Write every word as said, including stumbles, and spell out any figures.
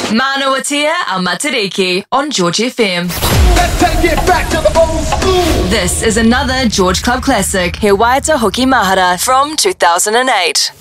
Manawatia and Matariki on George F M. Let's take it back to the old school. This is another George Club classic, He Waita Hoki Mahara from two thousand eight.